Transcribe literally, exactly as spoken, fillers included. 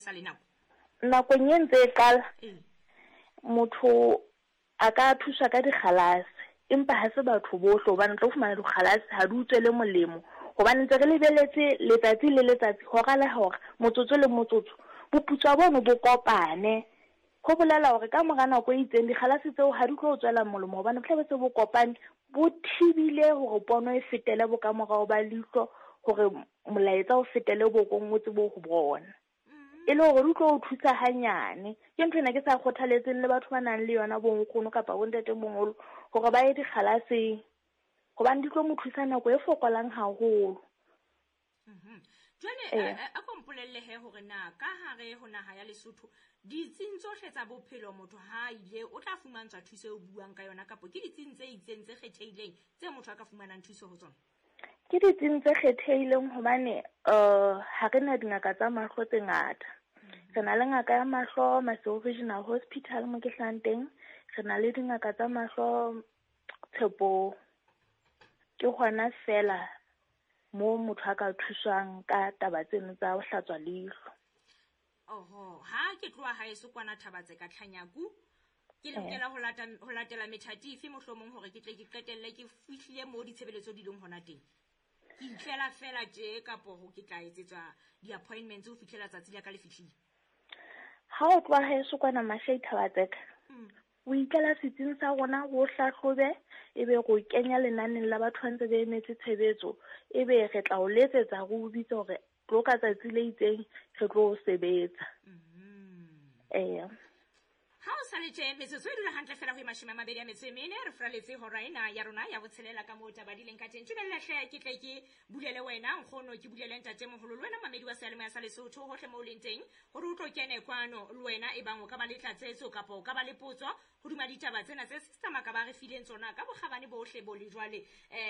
sa le nako nakong e ntse e qala motho a ka thuswa ka dikgalase empa ha se batho bohle hobane tlo fumana dikgalase ha di utswele molemo hobane ntse re lebeletse letsatsi le letsatsi ho gala hore motsotso le motsotso boputswa bono bo kopane go bolela hore ka mora nako e itseng dikgalase tseo ha di tlo tswela molemo hobane botle bo kopane bo thibile hore pono e fetele bo ka morao ba leihlo hore molaetsa o fetele bo kongotse bo go bona e le hore di tlo o thusa hanyane ke ntho ena ke sa kgothaletseng le batho ba nang le yona bo nkgono kapa bo ntate mongolo hore ba ye dikgalase hobane di tlo mo thusa nako e fokolang haholo. Jwale a kompolelle he hore na ka hare ho naha ya Lesotho ditsing tsohle tsa bophelo motho ha ile o tla fumantshwa thuso e buang ka yona kapo ke ditsing tse itseng tse kgethehileng tse motho a ka fumanang thuso ho tsona? Ke ditsing tse kgethehileng hobane uh ha re na dingaka tsa mahlo tse ngata. Re na le ngaka ya mahlo Maseru Regional Hospital mo ke hlang teng, re na le dingaka tsa mahlo Tshepo ke hona fela mo motho a ka thuswang ka taba tseno tsa ho hlatswa leihlo. Oho, ha ke tloa ha eso kwana Thabatse ka Tlhanyaku ke lokela ho lata ho latela methati efe mohlomong hore ke tle ke qetelle ke fihlile mo ditshebeletso di leng hona teng? Ke ifela fela je kapo ho ke tla etsetswa di appointments ho fihlela tsatsi la ka le fihlile? Ha o tloa ha eso kwana Mashai Thabatse o ikela setsing sa rona ho hlahlobe ebe go kenya lenaneng la batho ntse ba emetse tshebetso ebe re tla o letsetsa go bitsa hore tlo ka tsatsi le itseng re tlo sebetsa. Eh ha o sa le tje metsotso e dula hantle fela ho imashima mabedi a metso e mene re fraletse hora ena ya rona ya botshelela ka mota ba dileng ka teng tshebella hle ke tle ke bulele wena nkgono ke bulele ntate moholo le wena mamedi wa Sealemoya sa Lesotho hohle mo leng teng hore o tlo kene kwano le wena e bang o ka ba le tlatsetso kapa o ka ba le potso ho duma ditaba tsena tse sistema ka ba re fileng tsona ka bokgabane bohle bo le jwale eh